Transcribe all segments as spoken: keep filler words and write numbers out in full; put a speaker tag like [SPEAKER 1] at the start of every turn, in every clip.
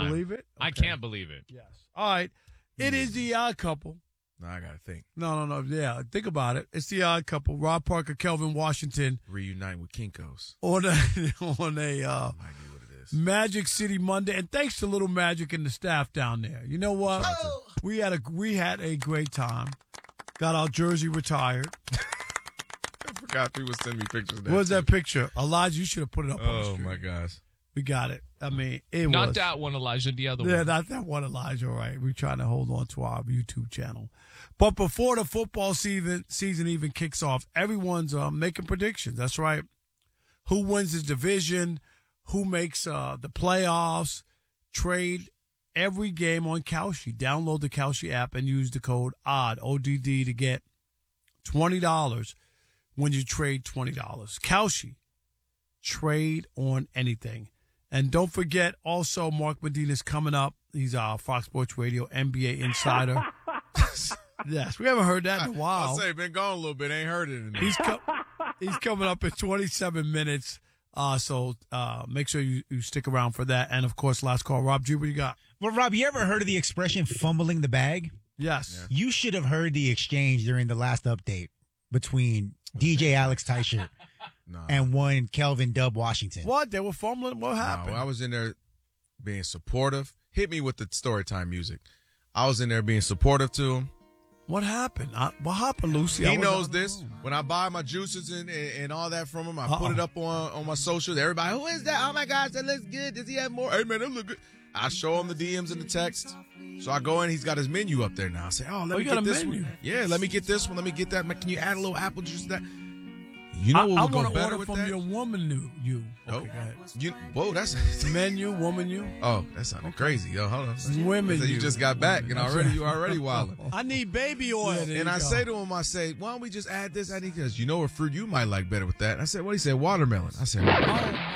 [SPEAKER 1] time.
[SPEAKER 2] believe it?
[SPEAKER 1] I
[SPEAKER 2] Okay.
[SPEAKER 1] can't believe it.
[SPEAKER 2] Yes. All right. It is the Odd Couple.
[SPEAKER 3] No, I gotta think.
[SPEAKER 2] No, no, no. Yeah, think about it. It's the Odd Couple. Rob Parker, Kelvin Washington
[SPEAKER 3] Reunite with Kinko's.
[SPEAKER 2] on a on a uh,
[SPEAKER 3] Might be what it is.
[SPEAKER 2] Magic City Monday, and thanks to Little Magic and the staff down there. You know what?
[SPEAKER 3] Oh.
[SPEAKER 2] We had a we had a great time. Got our jersey retired.
[SPEAKER 3] I forgot people send me pictures. Of that
[SPEAKER 2] What was
[SPEAKER 3] too.
[SPEAKER 2] that picture? Elijah, you should have put it up on the
[SPEAKER 3] Oh
[SPEAKER 2] screen.
[SPEAKER 3] my gosh.
[SPEAKER 2] We got it. I mean, it
[SPEAKER 1] Not
[SPEAKER 2] was.
[SPEAKER 1] that one, Elijah. The other
[SPEAKER 2] Yeah,
[SPEAKER 1] one.
[SPEAKER 2] not that one, Elijah. All right, we're trying to hold on to our YouTube channel. But before the football season season even kicks off, everyone's uh, making predictions. That's right. Who wins his division? Who makes uh, the playoffs? Trade every game on Kalshi. Download the Kalshi app and use the code ODD, O D D, to get twenty dollars when you trade twenty dollars. Kalshi. Trade on anything. And don't forget, also, Mark Medina's coming up. He's our Fox Sports Radio N B A insider. Yes, we haven't heard that in a while.
[SPEAKER 3] I'll say, been gone a little bit. Ain't heard it in there.
[SPEAKER 2] He's co- he's coming up in twenty-seven minutes. Uh, so uh, make sure you, you stick around for that. And, of course, last call. Rob G, what you got?
[SPEAKER 4] Well, Rob, you ever heard of the expression fumbling the bag?
[SPEAKER 2] Yes.
[SPEAKER 4] You should have heard the exchange during the last update between D J Alex Teicher
[SPEAKER 3] No.
[SPEAKER 4] and one Kelvin Dub Washington.
[SPEAKER 2] What? They were fumbling? What happened?
[SPEAKER 3] No, I was in there being supportive. Hit me with the story time music. I was in there being supportive to him.
[SPEAKER 2] What happened? I, what happened, Lucy? I
[SPEAKER 3] He
[SPEAKER 2] was
[SPEAKER 3] knows
[SPEAKER 2] out of the
[SPEAKER 3] this.
[SPEAKER 2] room.
[SPEAKER 3] When I buy my juices and, and, and all that from him, I
[SPEAKER 2] Uh-oh.
[SPEAKER 3] put it up on, on my socials. Everybody, who is that? Oh, my gosh, that looks good. Does he have more? Hey, man, that look good. I show him the D Ms and the text. So I go in. He's got his menu up there now. I say, oh, let
[SPEAKER 2] Oh,
[SPEAKER 3] me
[SPEAKER 2] you got
[SPEAKER 3] get
[SPEAKER 2] a
[SPEAKER 3] this
[SPEAKER 2] menu?
[SPEAKER 3] one. Yeah, let me get this one. Let me get that. Can you add a little apple juice to that? You know
[SPEAKER 2] I,
[SPEAKER 3] what
[SPEAKER 2] I
[SPEAKER 3] would go
[SPEAKER 2] want to
[SPEAKER 3] better
[SPEAKER 2] order
[SPEAKER 3] with
[SPEAKER 2] from
[SPEAKER 3] that?
[SPEAKER 2] your woman new you.
[SPEAKER 3] Oh,
[SPEAKER 2] Okay, go ahead.
[SPEAKER 3] you, whoa, that's
[SPEAKER 2] Menu, woman you.
[SPEAKER 3] oh, that sounded crazy. Yo, hold on.
[SPEAKER 2] Women
[SPEAKER 3] So you
[SPEAKER 2] you.
[SPEAKER 3] just got back, and
[SPEAKER 2] That's
[SPEAKER 3] already
[SPEAKER 2] right.
[SPEAKER 3] you already wilding.
[SPEAKER 2] I need baby oil. Yeah, there
[SPEAKER 3] And
[SPEAKER 2] you
[SPEAKER 3] I
[SPEAKER 2] go.
[SPEAKER 3] say to him, I say, why don't we just add this? I think because you know what fruit you might like better with that. I said, what? He said, watermelon. I said,
[SPEAKER 2] Oh, my.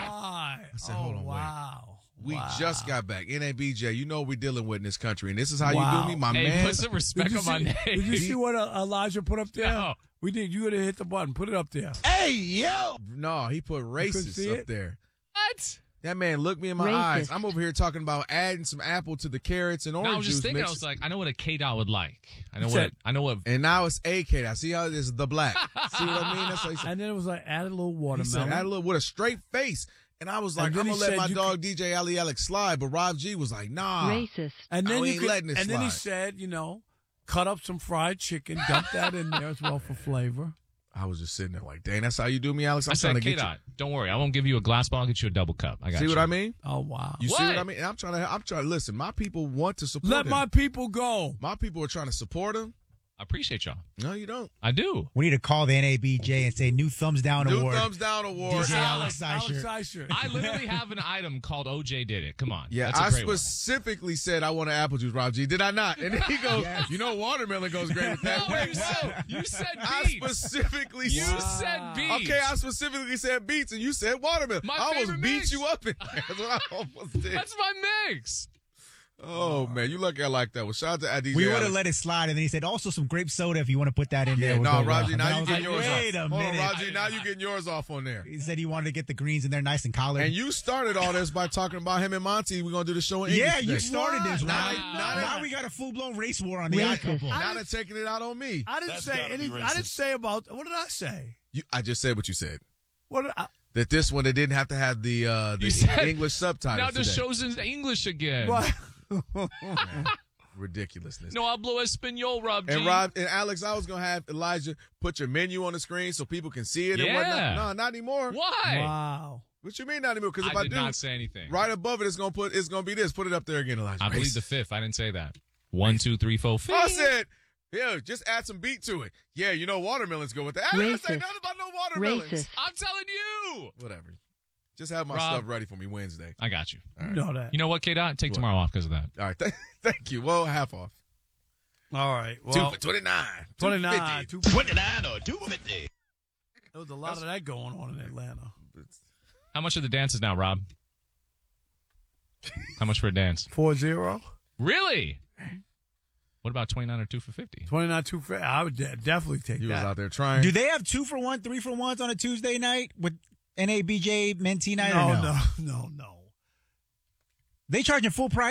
[SPEAKER 2] I
[SPEAKER 3] said,
[SPEAKER 2] oh,
[SPEAKER 3] hold on, wait.
[SPEAKER 2] wow.
[SPEAKER 3] we
[SPEAKER 2] Wow.
[SPEAKER 3] just got back. N A B J, you know what we're dealing with in this country, and this is how
[SPEAKER 2] Wow.
[SPEAKER 3] you do me, my
[SPEAKER 1] Hey,
[SPEAKER 3] man.
[SPEAKER 1] put some respect
[SPEAKER 2] Did you
[SPEAKER 1] on my
[SPEAKER 2] see,
[SPEAKER 1] name.
[SPEAKER 2] Did you see what uh, Elijah put up there?
[SPEAKER 1] No.
[SPEAKER 2] We did. You would have hit the button. Put it up there.
[SPEAKER 4] Hey, yo!
[SPEAKER 3] No, he put
[SPEAKER 2] couldn't
[SPEAKER 3] racist
[SPEAKER 2] see
[SPEAKER 3] up
[SPEAKER 2] it?
[SPEAKER 3] there.
[SPEAKER 1] What?
[SPEAKER 3] That man looked me in my
[SPEAKER 5] Racist.
[SPEAKER 3] eyes. I'm over here talking about adding some apple to the carrots and orange
[SPEAKER 1] No, I was just
[SPEAKER 3] juice
[SPEAKER 1] thinking. I
[SPEAKER 3] mix.
[SPEAKER 1] was like, I know what a K dot would like. I know
[SPEAKER 2] He
[SPEAKER 1] what.
[SPEAKER 2] said-
[SPEAKER 1] I know what.
[SPEAKER 3] and now it's A K. I see how this is the black. See what I mean? That's what he said.
[SPEAKER 2] And then it was like, add a little
[SPEAKER 3] He
[SPEAKER 2] watermelon.
[SPEAKER 3] said, add a little with a straight face. And I was like,
[SPEAKER 2] And then
[SPEAKER 3] I'm
[SPEAKER 2] he
[SPEAKER 3] going to let
[SPEAKER 2] said
[SPEAKER 3] my
[SPEAKER 2] you
[SPEAKER 3] dog D J Ali Alex slide. But Rob G was like, nah.
[SPEAKER 5] Racist.
[SPEAKER 2] and then
[SPEAKER 3] I
[SPEAKER 2] you
[SPEAKER 3] ain't
[SPEAKER 2] could,
[SPEAKER 3] letting this
[SPEAKER 2] and then he
[SPEAKER 3] slide.
[SPEAKER 2] said, you know, cut up some fried chicken, dump that in there as well for flavor.
[SPEAKER 3] I was just sitting there like, dang, that's how you do me, Alex? I'm
[SPEAKER 1] I
[SPEAKER 3] trying
[SPEAKER 1] said,
[SPEAKER 3] to
[SPEAKER 1] K
[SPEAKER 3] get you.
[SPEAKER 1] dot. Don't worry. I won't give you a glass bottle. I'll get you a double cup. I got
[SPEAKER 3] See
[SPEAKER 1] you.
[SPEAKER 3] what I mean?
[SPEAKER 2] Oh, wow.
[SPEAKER 3] You see
[SPEAKER 1] What?
[SPEAKER 3] what I mean? And I'm trying to, I'm trying to listen. My people want to support
[SPEAKER 2] Let
[SPEAKER 3] him.
[SPEAKER 2] my people go.
[SPEAKER 3] My people are trying to support him.
[SPEAKER 1] I appreciate y'all.
[SPEAKER 3] No, you don't.
[SPEAKER 1] I do.
[SPEAKER 4] We need to call the N A B J and say new thumbs down
[SPEAKER 3] New
[SPEAKER 4] award.
[SPEAKER 3] thumbs down award.
[SPEAKER 4] D J Alex
[SPEAKER 2] Alex
[SPEAKER 4] Seisher.
[SPEAKER 2] Seisher.
[SPEAKER 1] I literally have an item called O J did it. Come on.
[SPEAKER 3] Yeah,
[SPEAKER 1] That's a
[SPEAKER 3] I
[SPEAKER 1] great one.
[SPEAKER 3] specifically said I want an apple juice, Rob G. Did I not? And then he goes, you know, watermelon goes great with that.
[SPEAKER 1] No, you said, you said
[SPEAKER 3] I
[SPEAKER 1] beets.
[SPEAKER 3] specifically
[SPEAKER 1] You
[SPEAKER 3] said.
[SPEAKER 1] said beets.
[SPEAKER 3] Okay, I specifically said beets, and you said watermelon.
[SPEAKER 1] My
[SPEAKER 3] I almost
[SPEAKER 1] favorite
[SPEAKER 3] beat
[SPEAKER 1] mix.
[SPEAKER 3] you up in there. That's what I almost did.
[SPEAKER 1] That's my mix.
[SPEAKER 3] Oh, man, you lucky I like that one. Shout out to D J
[SPEAKER 4] We would have
[SPEAKER 3] Alex.
[SPEAKER 4] let it slide, and then he said, also some grape soda if you want to put that in there.
[SPEAKER 3] Yeah,
[SPEAKER 4] We'll
[SPEAKER 3] no,
[SPEAKER 4] go
[SPEAKER 3] Roger,
[SPEAKER 4] well.
[SPEAKER 3] now
[SPEAKER 4] And I
[SPEAKER 3] you
[SPEAKER 4] was
[SPEAKER 3] getting
[SPEAKER 4] like,
[SPEAKER 3] yours
[SPEAKER 4] Wait
[SPEAKER 3] off.
[SPEAKER 4] a
[SPEAKER 3] Hold on,
[SPEAKER 4] minute.
[SPEAKER 3] Roger, now you getting yours off on there.
[SPEAKER 4] He said he wanted to get the greens in there nice and collared.
[SPEAKER 3] And you started all this by talking about him and Monty. We're going to do the show in English
[SPEAKER 4] yeah, you
[SPEAKER 3] today.
[SPEAKER 4] started this,
[SPEAKER 3] Now,
[SPEAKER 4] right?
[SPEAKER 3] now,
[SPEAKER 4] Now,
[SPEAKER 3] now,
[SPEAKER 4] we got a full-blown race war on the
[SPEAKER 5] Racist.
[SPEAKER 4] odd couple.
[SPEAKER 3] now they're taking it out on me.
[SPEAKER 2] I didn't say anything. I didn't say about, what did I say?
[SPEAKER 3] You, I just said what you said.
[SPEAKER 2] What did I,
[SPEAKER 3] That this one, they didn't have to have the uh, the
[SPEAKER 1] You said-
[SPEAKER 3] English subtitles
[SPEAKER 1] Now the
[SPEAKER 3] today.
[SPEAKER 1] show's in English again.
[SPEAKER 2] what?
[SPEAKER 3] Man, ridiculousness.
[SPEAKER 1] No hablo español, Rob G.
[SPEAKER 3] And Rob and Alex, I was gonna have Elijah put your menu on the screen so people can see it and
[SPEAKER 1] Yeah.
[SPEAKER 3] whatnot. No, not anymore.
[SPEAKER 1] Why?
[SPEAKER 2] Wow.
[SPEAKER 3] What you mean not anymore? Because if
[SPEAKER 1] I
[SPEAKER 3] I,
[SPEAKER 1] did
[SPEAKER 3] do,
[SPEAKER 1] not say anything.
[SPEAKER 3] right above it, it's gonna put it's gonna be this. Put it up there again, Elijah.
[SPEAKER 1] I believe the fifth. I didn't say that. One, two, three, four, fifth.
[SPEAKER 3] I said, yeah, just add some beat to it. Yeah, you know watermelons go with that. I didn't say
[SPEAKER 5] Racist.
[SPEAKER 3] nothing about no watermelons.
[SPEAKER 5] Racist.
[SPEAKER 1] I'm telling you.
[SPEAKER 3] Whatever. Just have my
[SPEAKER 1] Rob.
[SPEAKER 3] stuff ready for me Wednesday.
[SPEAKER 1] I got you.
[SPEAKER 2] You know that.
[SPEAKER 1] You know what, K Dot? Take tomorrow off because of that.
[SPEAKER 3] All right, th- thank you. Well, half off.
[SPEAKER 2] All right.
[SPEAKER 3] Two
[SPEAKER 2] Well,
[SPEAKER 3] for twenty-nine.
[SPEAKER 2] twenty-nine.
[SPEAKER 3] two
[SPEAKER 2] Two,
[SPEAKER 6] twenty-nine or two fifty.
[SPEAKER 2] there was a lot of that going on in Atlanta.
[SPEAKER 1] How much are the dances now, Rob? How much for a dance?
[SPEAKER 2] Four zero.
[SPEAKER 1] Really? What about twenty-nine or two for fifty?
[SPEAKER 2] twenty-nine two fifty. I would de- definitely take
[SPEAKER 3] You was
[SPEAKER 2] that.
[SPEAKER 3] out there trying.
[SPEAKER 4] Do they have two for one, three for ones on a Tuesday night with N A B J Mentee night?
[SPEAKER 2] no,
[SPEAKER 4] or no,
[SPEAKER 2] no, no, no.
[SPEAKER 4] They charging full price.